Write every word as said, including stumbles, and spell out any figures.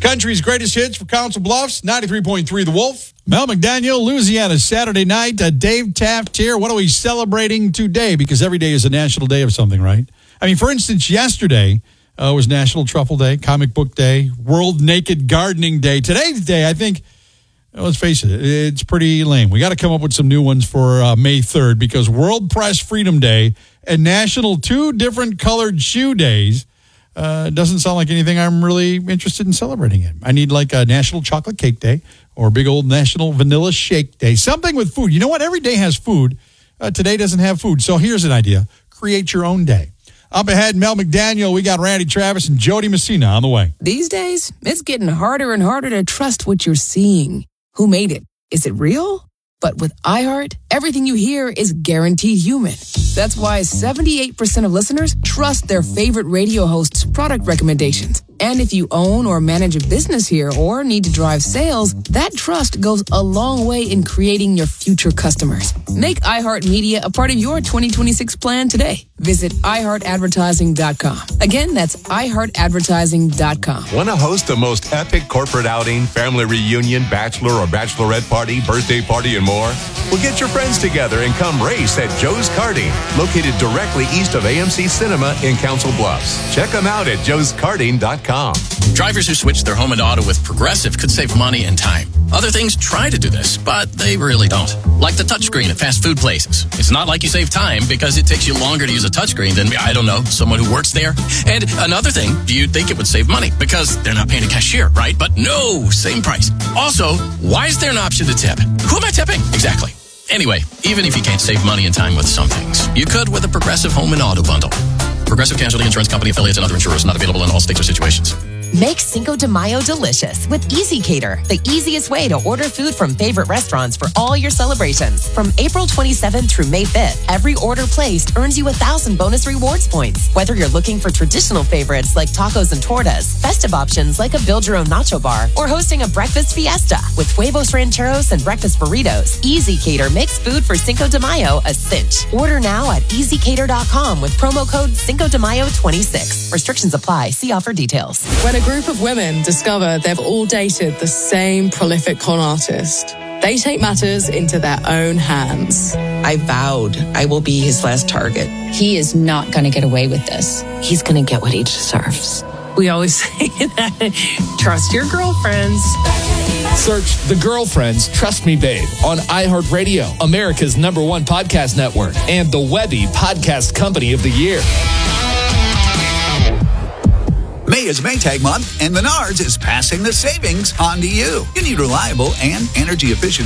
country's greatest hits for Council Bluffs, ninety-three point three The Wolf. Mel McDaniel, Louisiana, Saturday night. Uh, Dave Taft here. What are we celebrating today? Because every day is a national day of something, right? I mean, for instance, yesterday uh, was National Truffle Day, Comic Book Day, World Naked Gardening Day. Today's day, I think, let's face it, it's pretty lame. We got to come up with some new ones for uh, May third because World Press Freedom Day and National Two Different Colored Shoe Days uh, doesn't sound like anything I'm really interested in celebrating it. I need like a National Chocolate Cake Day or a big old National Vanilla Shake Day, something with food. You know what? Every day has food. Uh, today doesn't have food. So here's an idea. Create your own day. Up ahead, Mel McDaniel, we got Randy Travis and Jody Messina on the way. These days, it's getting harder and harder to trust what you're seeing. Who made it? Is it real? But with iHeart, everything you hear is guaranteed human. That's why seventy-eight percent of listeners trust their favorite radio host's product recommendations. And if you own or manage a business here or need to drive sales, that trust goes a long way in creating your future customers. Make iHeartMedia a part of your twenty twenty-six plan today. Visit i heart advertising dot com. Again, that's i heart advertising dot com. Want to host the most epic corporate outing, family reunion, bachelor or bachelorette party, birthday party, and more? Well, get your friends together and come race at Joe's Karting, located directly east of A M C Cinema in Council Bluffs. Check them out at joes karting dot com. Drivers who switch their home and auto with Progressive could save money and time. Other things try to do this, but they really don't. Like the touchscreen at fast food places. It's not like you save time because it takes you longer to use a touchscreen than, I don't know, someone who works there. And another thing, you'd think it would save money because they're not paying a cashier, right? But no, same price. Also, why is there an option to tip? Who am I tipping? Exactly. Anyway, even if you can't save money and time with some things, you could with a Progressive home and auto bundle. Progressive Casualty Insurance Company affiliates and other insurers not available in all states or situations. Make Cinco de Mayo delicious with EasyCater, the easiest way to order food from favorite restaurants for all your celebrations. From April twenty-seventh through May fifth, every order placed earns you one thousand bonus rewards points. Whether you're looking for traditional favorites like tacos and tortas, festive options like a build-your-own nacho bar, or hosting a breakfast fiesta with huevos rancheros and breakfast burritos, EasyCater makes food for Cinco de Mayo a cinch. Order now at easy cater dot com with promo code Cinco de Mayo twenty-six. Restrictions apply. See offer details. When a group of women discover they've all dated the same prolific con artist, they take matters into their own hands. I vowed I will be his last target. He is not going to get away with this. He's going to get what he deserves. We always say that. Trust your girlfriends. Search The Girlfriends Trust Me Babe on iHeartRadio, America's number one podcast network, and the Webby Podcast Company of the Year. May is Maytag month, and Menards is passing the savings on to you. You need reliable and energy-efficient